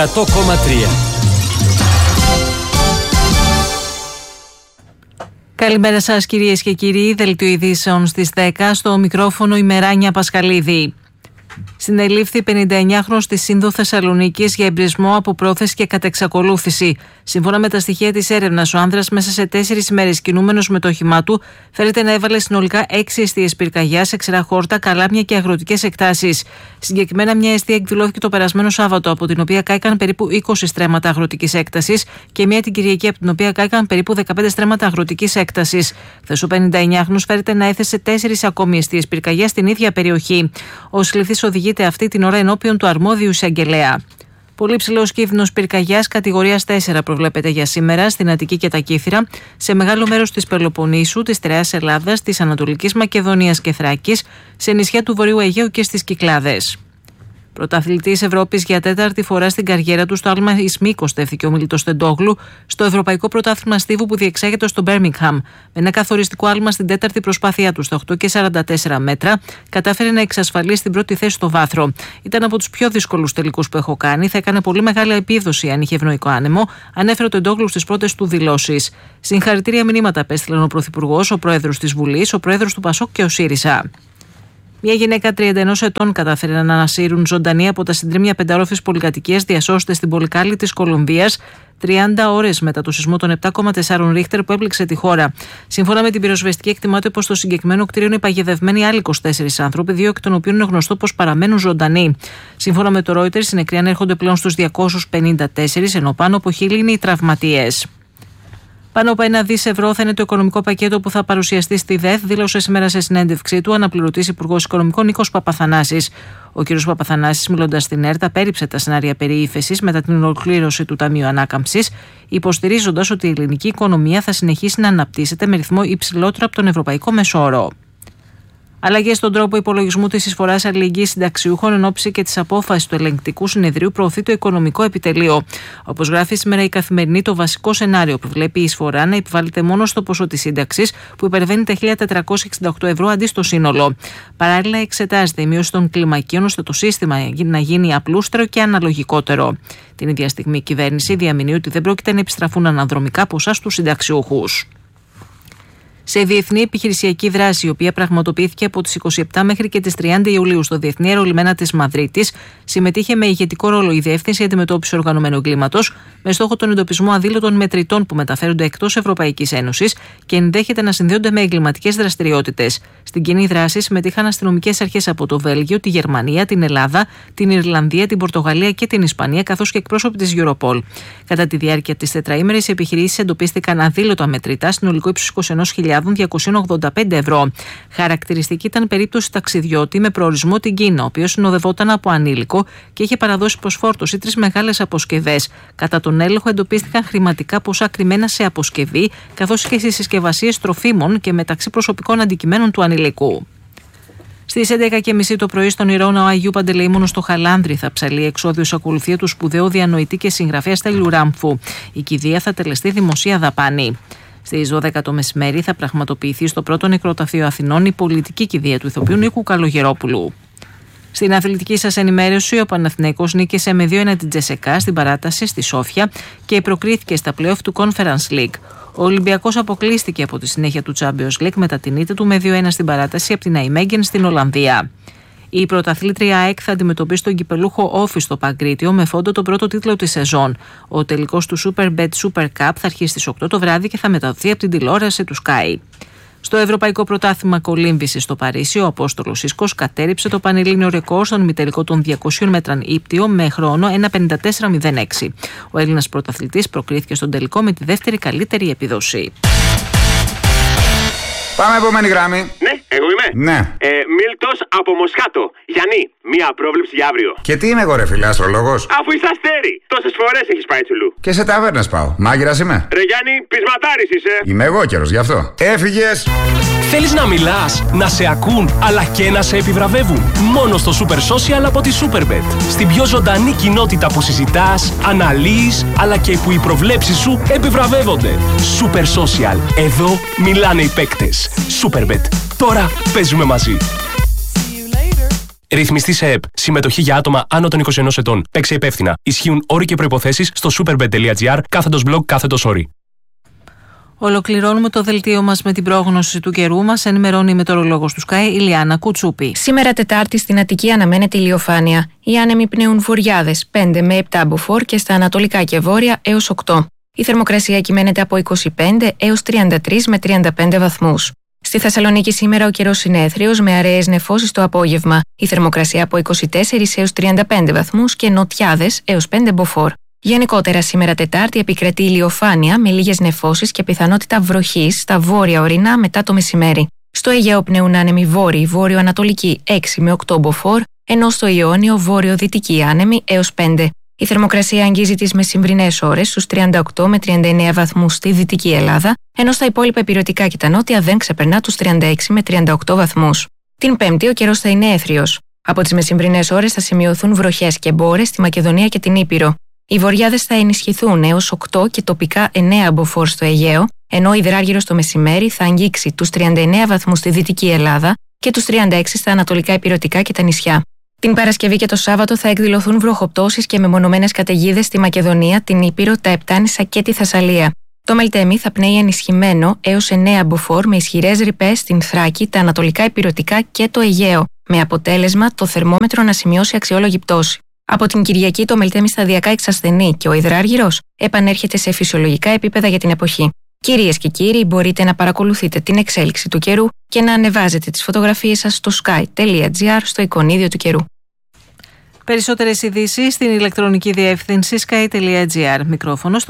100,3. Καλημέρα σας κυρίες και κύριοι, δελτίο ειδήσεων στις 10, στο μικρόφωνο η Μεράνια Πασχαλίδη. Συνελήφθη 59χρονος στη Σύνδο Θεσσαλονίκης για εμπρισμό από πρόθεση και κατεξακολούθηση. Σύμφωνα με τα στοιχεία της έρευνας, ο άνδρας μέσα σε 4 ημέρες κινούμενος με το όχημά του φέρεται να έβαλε συνολικά 6 εστίες πυρκαγιάς σε ξηρά χόρτα, καλάμια και αγροτικές εκτάσεις. Συγκεκριμένα, μια εστία εκδηλώθηκε το περασμένο Σάββατο, από την οποία κάηκαν περίπου 20 στρέμματα αγροτικής έκτασης, και μια την Κυριακή, από την οποία κάηκαν περίπου 15 στρέμματα αγροτικής έκτασης. Χθες ο 59χρονος φέρεται να έθεσε 4 ακόμη εστίες πυρκαγιάς στην ίδια περιοχή. Ο συλληφθής οδηγείται αυτή την ώρα ενώπιον του αρμόδιου εισαγγελέα. Πολύ ψηλός κίνδυνος πυρκαγιάς κατηγορίας 4 προβλέπεται για σήμερα στην Αττική και τα Κύθυρα, σε μεγάλο μέρος της Πελοποννήσου, της Στερεάς Ελλάδας, της Ανατολικής Μακεδονίας και Θράκης, σε νησιά του Βορείου Αιγαίου και στις Κυκλάδες. Πρωταθλητής Ευρώπης για 4η φορά στην καριέρα του στο άλμα Ισμίκος στέφθηκε ο Μιλτός Τεντόγλου στο Ευρωπαϊκό Πρωτάθλημα Στίβου που διεξάγεται στο Μπέρμιγχαμ. Με ένα καθοριστικό άλμα στην 4η προσπάθειά του στα 8,44 μέτρα, κατάφερε να εξασφαλίσει την πρώτη θέση στο βάθρο. Ήταν από τους πιο δύσκολους τελικούς που έχω κάνει. Θα έκανε πολύ μεγάλη επίδοση αν είχε ευνοϊκό άνεμο, ανέφερε ο Τεντόγλου στις πρώτες του δηλώσεις. Συγχαρητήρια μηνύματα απέστειλαν ο Πρωθυπουργός, ο Πρόεδρος της Βουλής, ο Πρόεδρος του Πασόκ και ο ΣΥΡΙΖΑ. Μια γυναίκα 31 ετών κατάφερε να ανασύρουν ζωντανή από τα συντρίμμια πενταρόφης πολυκατοικίας διασώστες στην Πολυκάλη της Κολομβίας 30 ώρες μετά το σεισμό των 7,4 Ρίχτερ που έπληξε τη χώρα. Σύμφωνα με την πυροσβεστική, εκτιμάται πως στο συγκεκριμένο κτίριο είναι παγιδευμένοι άλλοι 24 άνθρωποι, 2 εκ των οποίων είναι γνωστό πως παραμένουν ζωντανοί. Σύμφωνα με το Reuters, οι νεκροί ανέρχονται πλέον στους 254, ενώ πάνω από 1.000 είναι οι τραυματίες. Πάνω από 1 δις ευρώ θα είναι το οικονομικό πακέτο που θα παρουσιαστεί στη ΔΕΘ, δήλωσε σήμερα σε συνέντευξή του αναπληρωτής Υπουργός Οικονομικών Νίκος Παπαθανάσης. Ο κ. Παπαθανάσης, μιλώντας στην ΕΡΤ, απέρριψε τα σενάρια περί ύφεσης μετά την ολοκλήρωση του Ταμείου Ανάκαμψης, υποστηρίζοντας ότι η ελληνική οικονομία θα συνεχίσει να αναπτύσσεται με ρυθμό υψηλότερο από τον ευρωπαϊκό μεσόωρο. Αλλαγές στον τρόπο υπολογισμού της εισφοράς αλληλεγγύης συνταξιούχων εν ώψη και της απόφασης του ελεγκτικού συνεδρίου προωθεί το οικονομικό επιτελείο. Όπως γράφει σήμερα η Καθημερινή, το βασικό σενάριο προβλέπει η εισφορά να επιβάλλεται μόνο στο ποσό της σύνταξης που υπερβαίνει τα 1.468 ευρώ αντί στο σύνολο. Παράλληλα, εξετάζεται η μείωση των κλιμακίων ώστε το σύστημα να γίνει απλούστερο και αναλογικότερο. Την ίδια στιγμή η κυβέρνηση διαμηνύει ότι δεν πρόκειται να επιστραφούν αναδρομικά ποσά στους συνταξιούχους. Σε διεθνή επιχειρησιακή δράση, η οποία πραγματοποιήθηκε από τις 27 μέχρι και τις 30 Ιουλίου στο Διεθνή Αερολιμένα της Μαδρίτης, συμμετείχε με ηγετικό ρόλο η Διεύθυνση Αντιμετώπισης Οργανωμένου Εγκλήματος, με στόχο τον εντοπισμό αδήλωτων μετρητών που μεταφέρονται εκτός Ευρωπαϊκής Ένωσης και ενδέχεται να συνδέονται με εγκληματικές δραστηριότητες. Στην κοινή δράση συμμετείχαν αστυνομικές αρχές από το Βέλγιο, τη Γερμανία, την Ελλάδα, την Ιρλανδία, την Πορτογαλία και την Ισπανία, καθώς και εκπρόσωποι της Europol. Κατά τη διάρκεια της τετραήμερης επιχειρήσης εντοπίστηκαν αδήλωτα μετρητά συνολικό ύψους 21.285 ευρώ. Χαρακτηριστική ήταν περίπτωση ταξιδιώτη με προορισμό την Κίνα, ο οποίος συνοδευόταν από ανήλικο και είχε παραδώσει προσφόρτωση 3 μεγάλες αποσκευές. Κατά τον έλεγχο εντοπίστηκαν χρηματικά ποσά κρυμμένα σε αποσκευή, καθώς και στις συσκευασίες τροφίμων και μεταξύ προσωπικών αντικειμένων του ανηλικού. Στις 11.30 το πρωί στον Ηρώνα, ο Αγίου Παντελεήμονος στο Χαλάνδρι θα ψαλεί εξόδιος ακολουθία του σπουδαίου διανοητή και συγγραφέα Στέλιου Ράμφου. Η κηδεία θα τελεστεί δημοσία δαπάνη. Στις 12 το μεσημέρι θα πραγματοποιηθεί στο πρώτο νεκροταφείο Αθηνών η πολιτική κηδεία του ηθοποιού Νίκου Καλογερόπουλου. Στην αθλητική σας ενημέρωση, ο Παναθηναϊκός νίκησε με 2-1 την Τζεσεκά στην παράταση στη Σόφια και προκρίθηκε στα play-off του Conference League. Ο Ολυμπιακός αποκλείστηκε από τη συνέχεια του Champions League μετά την ήττα του με 2-1 στην παράταση από την Αϊμέγγεν στην Ολλανδία. Η πρωταθλήτρια ΑΕΚ θα αντιμετωπίσει τον κυπελούχο Όφη στο Παγκρίτιο με φόντο τον πρώτο τίτλο της σεζόν. Ο τελικός του Superbet Super Cup θα αρχίσει στις 8 το βράδυ και θα μεταδοθεί από την τηλεόραση του Sky. Στο Ευρωπαϊκό Πρωτάθλημα Κολύμβησης στο Παρίσι, ο Απόστολος Ίσκος κατέρριψε το πανελλήνιο ρεκόρ στον ημιτελικό των 200 μέτρων ύπτιο με χρόνο 1.54.06. Ο Έλληνας πρωταθλητής προκρίθηκε στον τελικό με τη δεύτερη καλύτερη επίδοση. Πάμε επόμενη γράμμη. Ναι, εγώ είμαι. Ναι. Μίλτος από Μοσχάτο. Γιάννη, μία πρόβλεψη για αύριο. Και τι είμαι εγώ, ρε φίλε, αστρολόγος? Αφού είσαι αστέρι, τόσες φορές έχεις πάει τσουλού. Και σε ταβέρνες πάω. Μάγειρας είμαι. Ρε Γιάννη, πεισματάρης είσαι. Είμαι εγώ καιρός, γι' αυτό. Έφυγες. Θέλεις να μιλάς, να σε ακούν, αλλά και να σε επιβραβεύουν? Μόνο στο Super Social από τη Superbet. Στην πιο ζωντανή κοινότητα που συζητάς, αναλύεις, αλλά και που οι προβλέψεις σου επιβραβεύονται. Super Social. Εδώ μιλάνε οι παίκτες. Superbet. Τώρα παίζουμε μαζί. Ρυθμιστή σε ΕΠ. Συμμετοχή για άτομα άνω των 21 ετών. Παίξε υπεύθυνα. Ισχύουν όροι και προϋποθέσεις στο superbet.gr/blog/όροι. Ολοκληρώνουμε το δελτίο μας με την πρόγνωση του καιρού. Μας ενημερώνει η μετεωρολόγος του Sky, Ηλιάνα Κουτσούπη. Σήμερα Τετάρτη στην Αττική αναμένεται ηλιοφάνεια. Οι άνεμοι πνέουν βορειάδες 5 με 7 μποφόρ και στα ανατολικά και βόρεια έως 8. Η θερμοκρασία κυμαίνεται από 25 έως 33 με 35 βαθμούς. Στη Θεσσαλονίκη σήμερα ο καιρός είναι έθριος με αραιές νεφώσεις το απόγευμα. Η θερμοκρασία από 24 έως 35 βαθμούς και νοτιάδες έως 5 μποφόρ. Γενικότερα σήμερα Τετάρτη επικρατεί ηλιοφάνεια με λίγες νεφώσεις και πιθανότητα βροχής στα βόρεια ορεινά μετά το μεσημέρι. Στο Αιγαίο πνέουν άνεμοι βόρειοι, βόρειο-ανατολικοί 6 με 8 μποφόρ, ενώ στο Ιόνιο βόρειο-δυτικοί άνεμοι έως 5. Η θερμοκρασία αγγίζει τις μεσημβρινές ώρες στους 38 με 39 βαθμούς στη Δυτική Ελλάδα, ενώ στα υπόλοιπα ηπειρωτικά και τα νότια δεν ξεπερνά τους 36 με 38 βαθμούς. Την Πέμπτη ο καιρός θα είναι έθριος. Από τις μεσημβρινές ώρες θα σημειωθούν βροχές και μπόρες στη Μακεδονία και την Ήπειρο. Οι βορειάδες θα ενισχυθούν έως 8 και τοπικά 9 μποφόρ στο Αιγαίο, ενώ ο υδράργυρος το μεσημέρι θα αγγίξει τους 39 βαθμούς στη Δυτική Ελλάδα και τους 36 στα ανατολικά ηπειρωτικά και τα νησιά. Την Παρασκευή και το Σάββατο θα εκδηλωθούν βροχοπτώσεις και μεμονωμένες καταιγίδες στη Μακεδονία, την Ήπειρο, τα Επτάνησα και τη Θεσσαλία. Το Μελτέμι θα πνέει ενισχυμένο έως 9 μποφόρ με ισχυρές ρηπές στην Θράκη, τα ανατολικά ηπειρωτικά και το Αιγαίο, με αποτέλεσμα το θερμόμετρο να σημειώσει αξιόλογη πτώση. Από την Κυριακή το Μελτέμι σταδιακά εξασθενεί και ο υδράργυρος επανέρχεται σε φυσιολογικά επίπεδα για την εποχή. Κυρίες και κύριοι, μπορείτε να παρακολουθείτε την εξέλιξη του καιρού και να ανεβάζετε τις φωτογραφίες σας στο sky.gr στο εικονίδιο του καιρού. Περισσότερες ειδήσεις στην ηλεκτρονική διεύθυνση sky.gr. Μικρόφωνο